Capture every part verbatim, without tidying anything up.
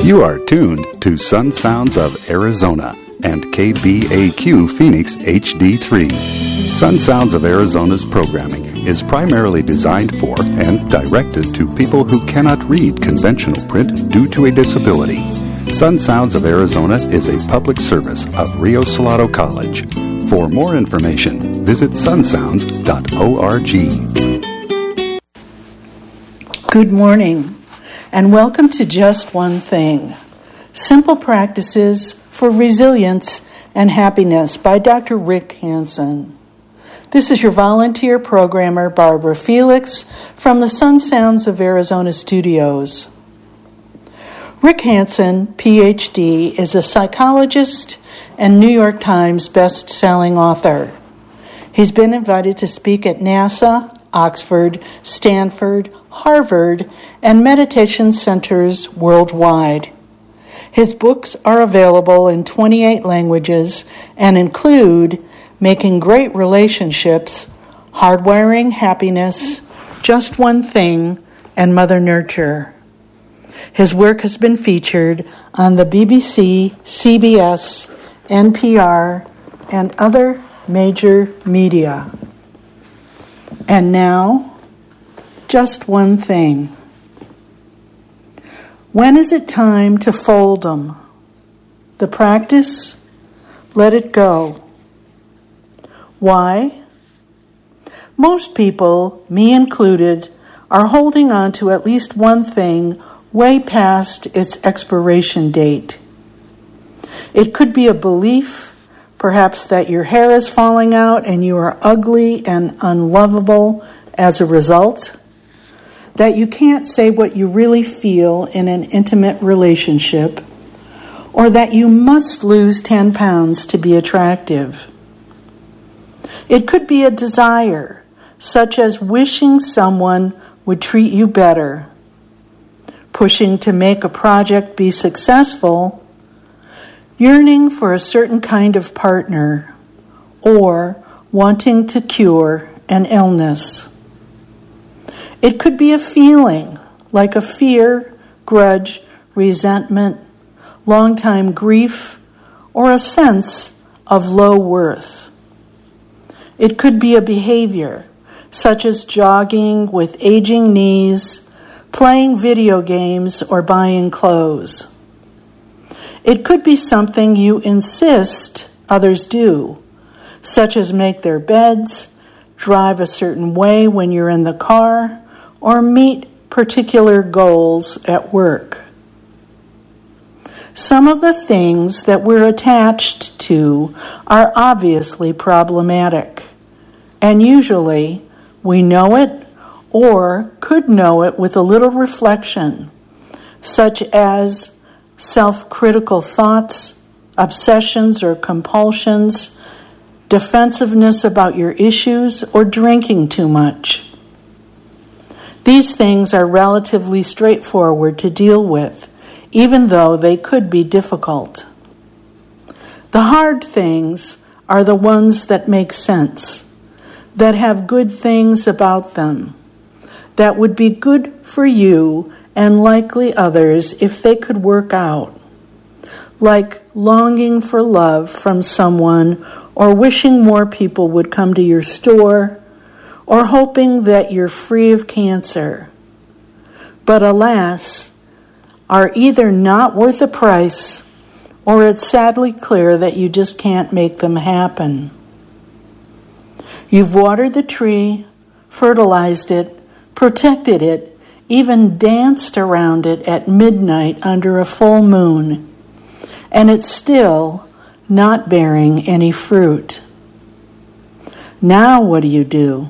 You are tuned to Sun Sounds of Arizona and K B A Q Phoenix H D three. Sun Sounds of Arizona's programming is primarily designed for and directed to people who cannot read conventional print due to a disability. Sun Sounds of Arizona is a public service of Rio Salado College. For more information, visit sun sounds dot org. Good morning, and welcome to Just One Thing, Simple Practices for Resilience and Happiness by Doctor Rick Hansen. This is your volunteer programmer, Barbara Felix, from the Sun Sounds of Arizona studios. Rick Hansen, P H D, is a psychologist and New York Times best-selling author. He's been invited to speak at NASA, Oxford, Stanford, Harvard, and meditation centers worldwide. His books are available in twenty-eight languages and include Making Great Relationships, Hardwiring Happiness, Just One Thing, and Mother Nurture. His work has been featured on the B B C, C B S, N P R, and other major media. And now, just one thing. When is it time to fold 'em? The practice? Let it go. Why? Most people, me included, are holding on to at least one thing way past its expiration date. It could be a belief, perhaps that your hair is falling out and you are ugly and unlovable as a result, that you can't say what you really feel in an intimate relationship, or that you must lose ten pounds to be attractive. It could be a desire, such as wishing someone would treat you better, pushing to make a project be successful, yearning for a certain kind of partner, or wanting to cure an illness. It could be a feeling, like a fear, grudge, resentment, long-time grief, or a sense of low worth. It could be a behavior, such as jogging with aging knees, playing video games, or buying clothes. It could be something you insist others do, such as make their beds, drive a certain way when you're in the car, or meet particular goals at work. Some of the things that we're attached to are obviously problematic, and usually we know it or could know it with a little reflection, such as self-critical thoughts, obsessions or compulsions, defensiveness about your issues, or drinking too much. These things are relatively straightforward to deal with, even though they could be difficult. The hard things are the ones that make sense, that have good things about them, that would be good for you and likely others if they could work out, like longing for love from someone, or wishing more people would come to your store, or hoping that you're free of cancer. But alas, are either not worth a price, or it's sadly clear that you just can't make them happen. You've watered the tree, fertilized it, protected it, even danced around it at midnight under a full moon, and it's still not bearing any fruit. Now what do you do?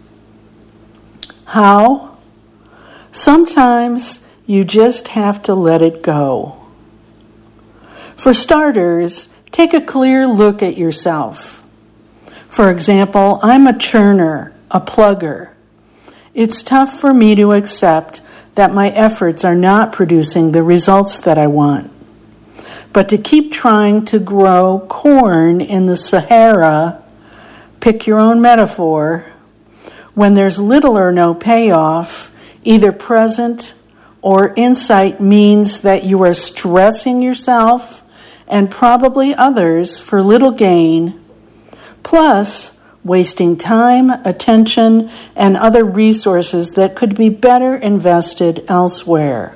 How? Sometimes you just have to let it go. For starters, take a clear look at yourself. For example, I'm a churner, a plugger. It's tough for me to accept that my efforts are not producing the results that I want. But to keep trying to grow corn in the Sahara, pick your own metaphor, when there's little or no payoff, either present or insight means that you are stressing yourself and probably others for little gain, plus wasting time, attention, and other resources that could be better invested elsewhere.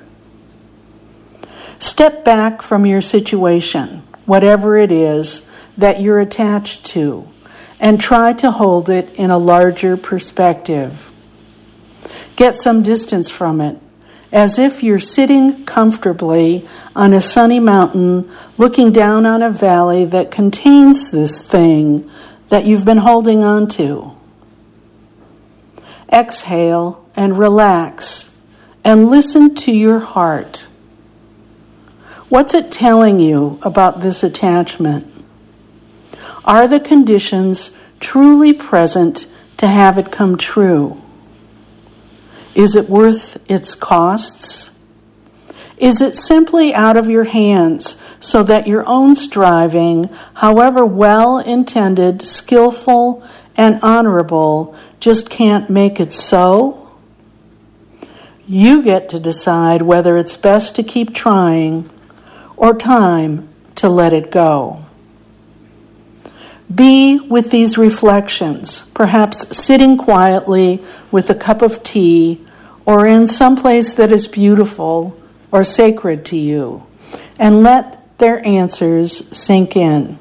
Step back from your situation, whatever it is that you're attached to, and try to hold it in a larger perspective. Get some distance from it, as if you're sitting comfortably on a sunny mountain looking down on a valley that contains this thing that you've been holding on to. Exhale and relax and listen to your heart. What's it telling you about this attachment? Are the conditions truly present to have it come true? Is it worth its costs? Is it simply out of your hands so that your own striving, however well-intended, skillful, and honorable, just can't make it so? You get to decide whether it's best to keep trying or time to let it go. Be with these reflections, perhaps sitting quietly with a cup of tea or in some place that is beautiful or sacred to you, and let their answers sink in.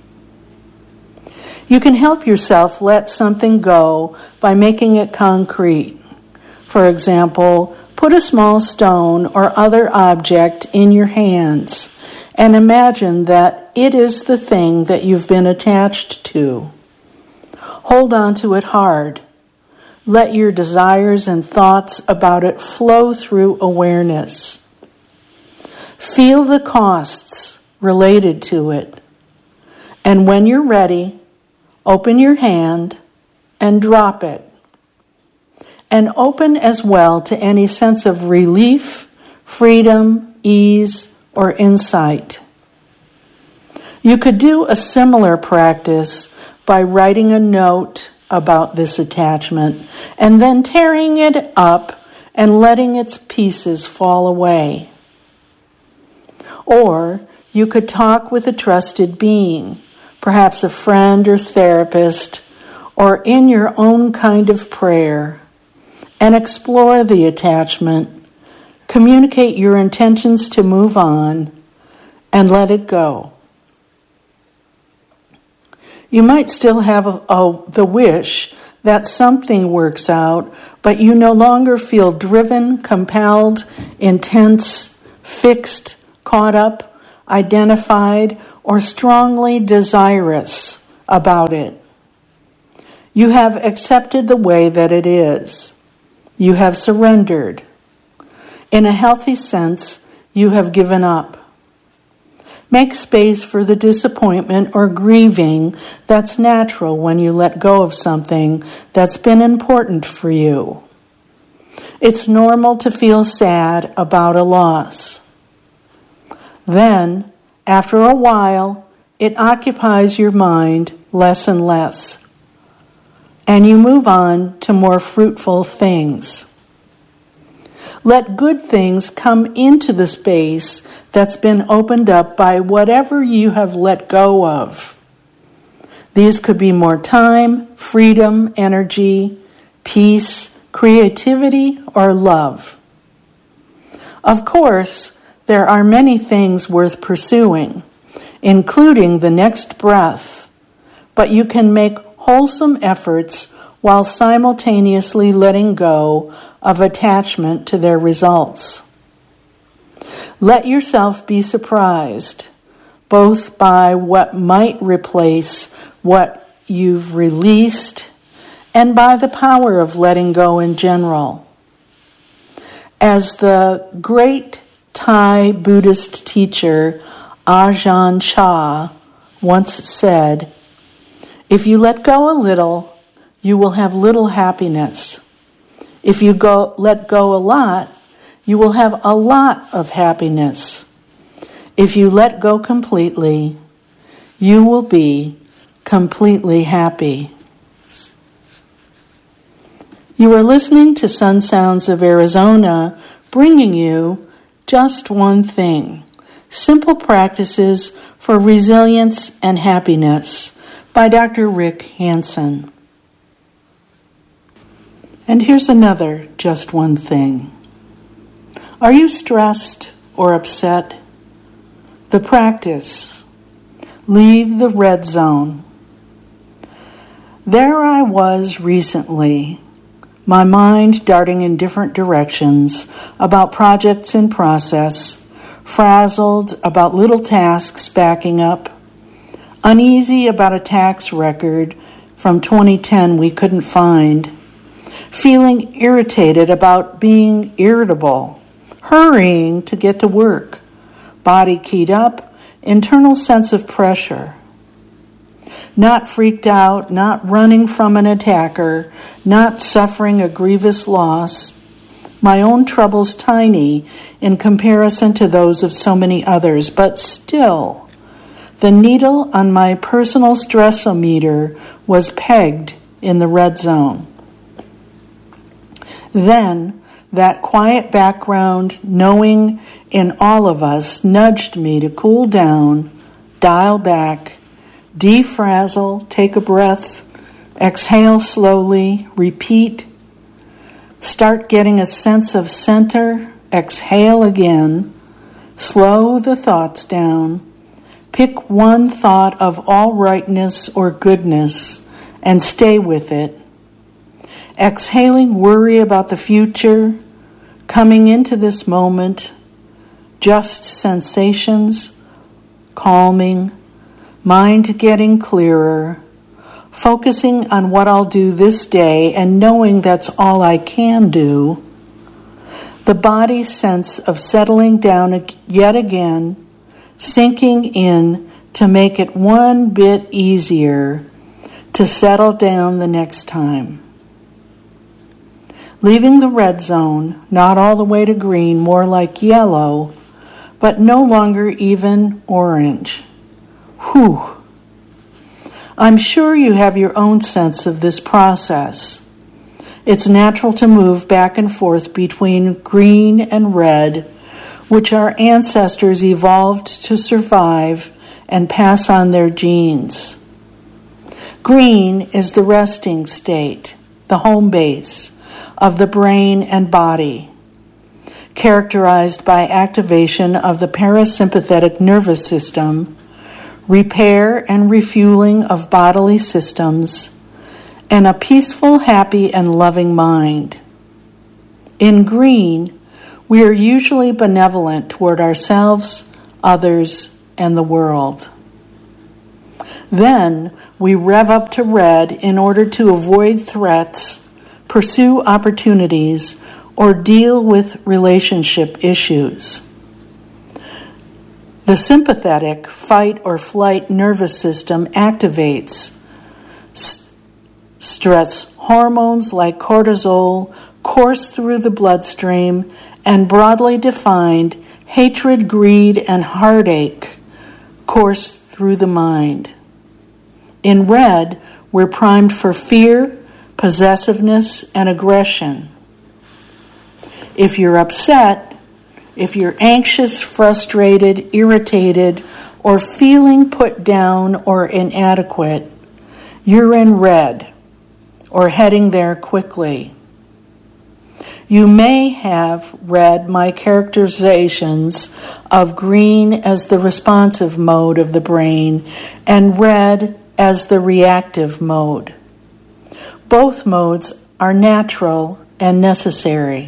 You can help yourself let something go by making it concrete. For example, put a small stone or other object in your hands and imagine that it is the thing that you've been attached to. Hold on to it hard. Let your desires and thoughts about it flow through awareness. Feel the costs related to it. And when you're ready, open your hand and drop it. And open as well to any sense of relief, freedom, ease, or insight. You could do a similar practice by writing a note about this attachment and then tearing it up and letting its pieces fall away. Or you could talk with a trusted being, perhaps a friend or therapist, or in your own kind of prayer, and explore the attachment, communicate your intentions to move on, and let it go. You might still have a, a, the wish that something works out, but you no longer feel driven, compelled, intense, fixed, caught up, identified, or strongly desirous about it. You have accepted the way that it is. You have surrendered. In a healthy sense, you have given up. Make space for the disappointment or grieving that's natural when you let go of something that's been important for you. It's normal to feel sad about a loss. Then, after a while, it occupies your mind less and less, and you move on to more fruitful things. Let good things come into the space that's been opened up by whatever you have let go of. These could be more time, freedom, energy, peace, creativity, or love. Of course, there are many things worth pursuing, including the next breath, but you can make wholesome efforts while simultaneously letting go of attachment to their results. Let yourself be surprised, both by what might replace what you've released and by the power of letting go in general. As the great Thai Buddhist teacher Ajahn Chah once said, "If you let go a little, you will have little happiness. If you go let go a lot, you will have a lot of happiness. If you let go completely, you will be completely happy." You are listening to Sun Sounds of Arizona, bringing you Just One Thing, Simple Practices for Resilience and Happiness by Doctor Rick Hanson. And here's another Just One Thing. Are you stressed or upset? The practice. Leave the red zone. There I was recently, my mind darting in different directions about projects in process, frazzled about little tasks backing up, uneasy about a tax record from twenty ten we couldn't find, feeling irritated about being irritable, hurrying to get to work, body keyed up, internal sense of pressure. Not freaked out, not running from an attacker, not suffering a grievous loss. My own troubles tiny in comparison to those of so many others, but still, the needle on my personal stressometer was pegged in the red zone. Then, that quiet background knowing in all of us nudged me to cool down, dial back, defrazzle, take a breath, exhale slowly, repeat, start getting a sense of center, exhale again, slow the thoughts down, pick one thought of all rightness or goodness and stay with it. Exhaling worry about the future, coming into this moment, just sensations, calming, mind getting clearer, focusing on what I'll do this day and knowing that's all I can do. The body's sense of settling down yet again, sinking in to make it one bit easier to settle down the next time. Leaving the red zone, not all the way to green, more like yellow, but no longer even orange. Whew. I'm sure you have your own sense of this process. It's natural to move back and forth between green and red, which our ancestors evolved to survive and pass on their genes. Green is the resting state, the home base of the brain and body, characterized by activation of the parasympathetic nervous system, repair and refueling of bodily systems, and a peaceful, happy, and loving mind. In green, we are usually benevolent toward ourselves, others, and the world. Then we rev up to red in order to avoid threats, pursue opportunities, or deal with relationship issues. The sympathetic fight or flight nervous system activates. S- stress hormones like cortisol course through the bloodstream, and broadly defined hatred, greed, and heartache course through the mind. In red, we're primed for fear, possessiveness, and aggression. If you're upset, if you're anxious, frustrated, irritated, or feeling put down or inadequate, you're in red or heading there quickly. You may have read my characterizations of green as the responsive mode of the brain and red as the reactive mode. Both modes are natural and necessary.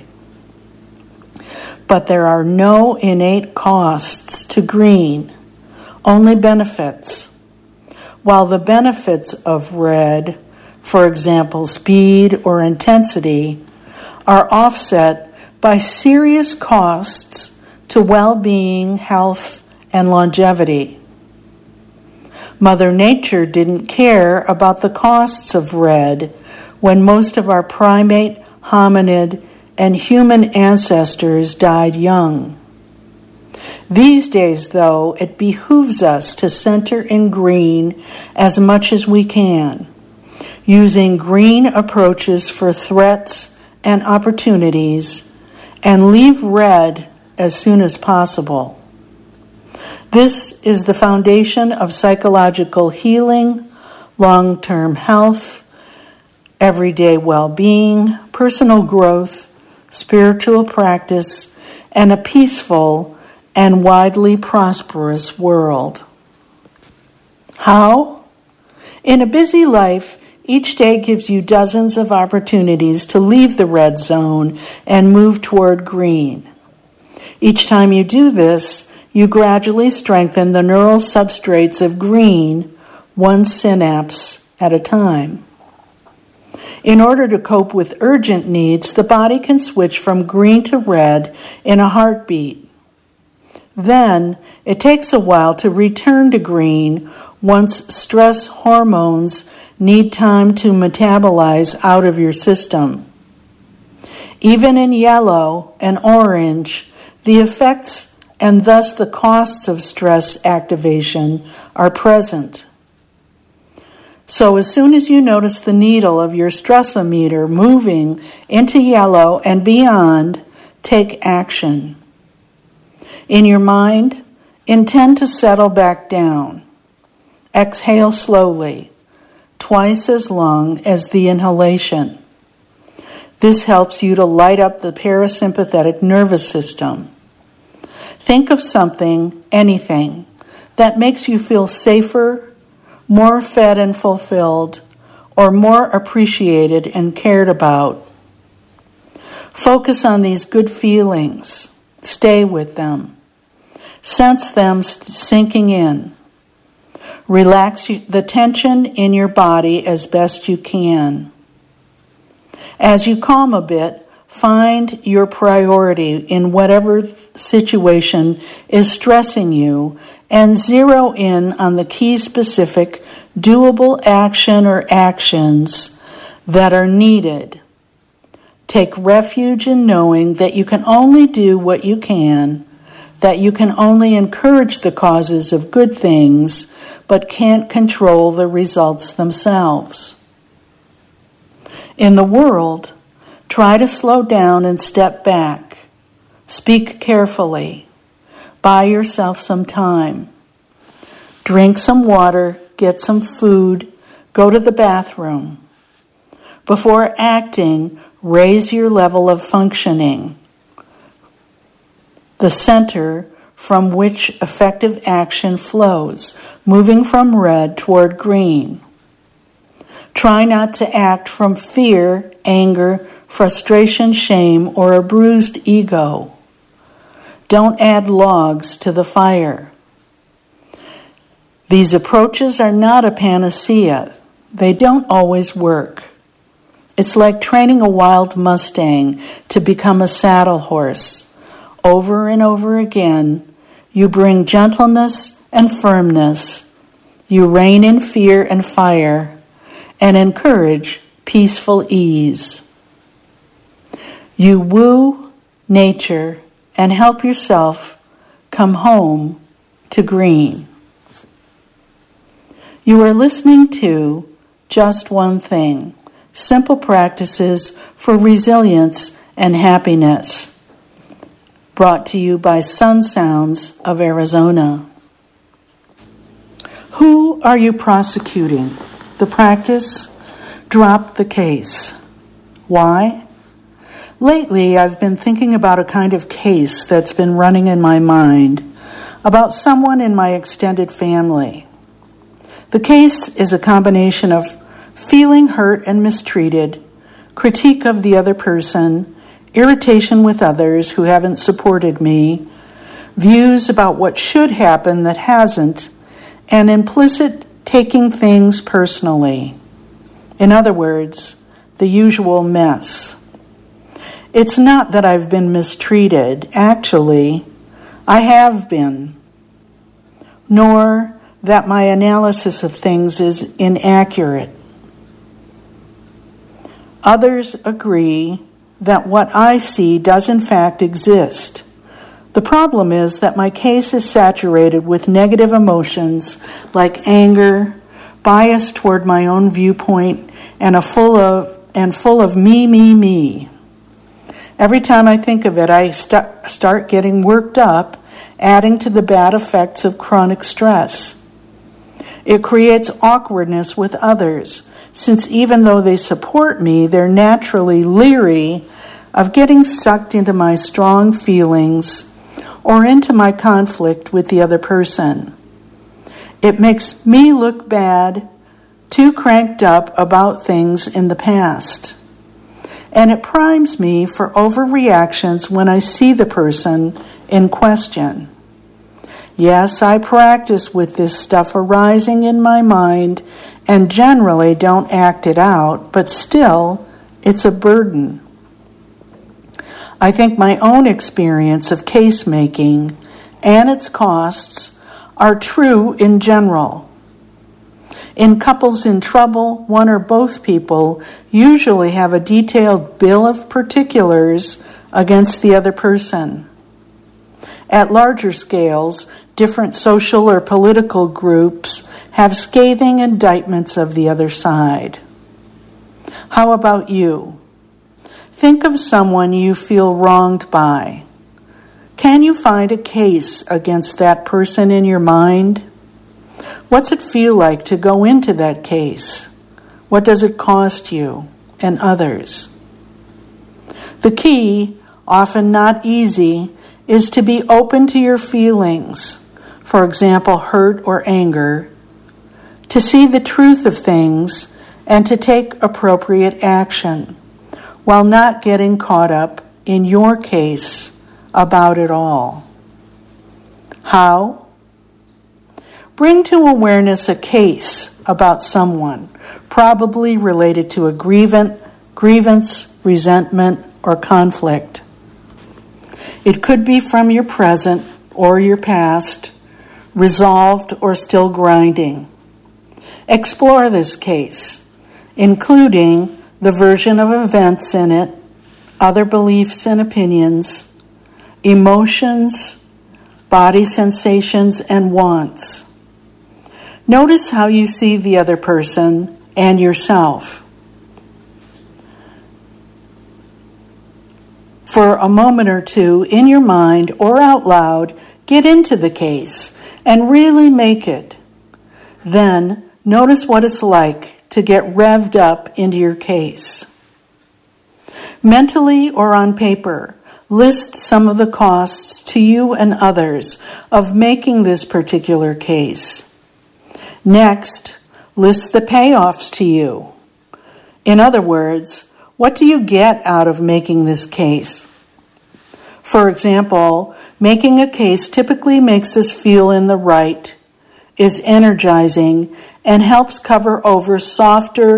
But there are no innate costs to green, only benefits. While the benefits of red, for example, speed or intensity, are offset by serious costs to well-being, health, and longevity. Mother Nature didn't care about the costs of red when most of our primate, hominid, and human ancestors died young. These days, though, it behooves us to center in green as much as we can, using green approaches for threats and opportunities, and leave red as soon as possible. This is the foundation of psychological healing, long-term health, everyday well-being, personal growth, spiritual practice, and a peaceful and widely prosperous world. How? In a busy life, each day gives you dozens of opportunities to leave the red zone and move toward green. Each time you do this, you gradually strengthen the neural substrates of green, one synapse at a time. In order to cope with urgent needs, the body can switch from green to red in a heartbeat. Then, it takes a while to return to green once stress hormones need time to metabolize out of your system. Even in yellow and orange, the effects and thus the costs of stress activation are present. So as soon as you notice the needle of your stressometer moving into yellow and beyond, take action. In your mind, intend to settle back down. Exhale slowly, twice as long as the inhalation. This helps you to light up the parasympathetic nervous system. Think of something, anything, that makes you feel safer, more fed and fulfilled, or more appreciated and cared about. Focus on these good feelings. Stay with them. Sense them sinking in. Relax the tension in your body as best you can. As you calm a bit, find your priority in whatever situation is stressing you and zero in on the key specific doable action or actions that are needed. Take refuge in knowing that you can only do what you can, that you can only encourage the causes of good things, but can't control the results themselves. In the world, try to slow down and step back. Speak carefully. Buy yourself some time. Drink some water, get some food, go to the bathroom. Before acting, raise your level of functioning, the center from which effective action flows, moving from red toward green. Try not to act from fear, anger, frustration, shame, or a bruised ego. Don't add logs to the fire. These approaches are not a panacea. They don't always work. It's like training a wild Mustang to become a saddle horse. Over and over again, you bring gentleness and firmness. You rein in fear and fire and encourage peaceful ease. You woo nature and help yourself come home to green. You are listening to Just One Thing, Simple Practices for Resilience and Happiness, brought to you by Sun Sounds of Arizona. Who are you prosecuting? The practice? Drop the case. Why? Lately, I've been thinking about a kind of case that's been running in my mind about someone in my extended family. The case is a combination of feeling hurt and mistreated, critique of the other person, irritation with others who haven't supported me, views about what should happen that hasn't, and implicit taking things personally. In other words, the usual mess. It's not that I've been mistreated. Actually, I have been. Nor that my analysis of things is inaccurate. Others agree that what I see does in fact exist. The problem is that my case is saturated with negative emotions like anger, bias toward my own viewpoint, and a full of and full of me, me, me. Every time I think of it, I st- start getting worked up, adding to the bad effects of chronic stress. It creates awkwardness with others, since even though they support me, they're naturally leery of getting sucked into my strong feelings or into my conflict with the other person. It makes me look bad, too cranked up about things in the past. And it primes me for overreactions when I see the person in question. Yes, I practice with this stuff arising in my mind and generally don't act it out, but still, it's a burden. I think my own experience of case making and its costs are true in general. In couples in trouble, one or both people usually have a detailed bill of particulars against the other person. At larger scales, different social or political groups have scathing indictments of the other side. How about you? Think of someone you feel wronged by. Can you find a case against that person in your mind? What's it feel like to go into that case? What does it cost you and others? The key, often not easy, is to be open to your feelings, for example, hurt or anger, to see the truth of things and to take appropriate action, while not getting caught up in your case about it all. How? Bring to awareness a case about someone, probably related to a grievance, grievance, resentment, or conflict. It could be from your present or your past, resolved or still grinding. Explore this case, including the version of events in it, other beliefs and opinions, emotions, body sensations, and wants. Notice how you see the other person and yourself. For a moment or two, in your mind or out loud, get into the case and really make it. Then, notice what it's like to get revved up into your case. Mentally or on paper, list some of the costs to you and others of making this particular case. Next, list the payoffs to you. In other words, what do you get out of making this case? For example, making a case typically makes us feel in the right, is energizing, and helps cover over softer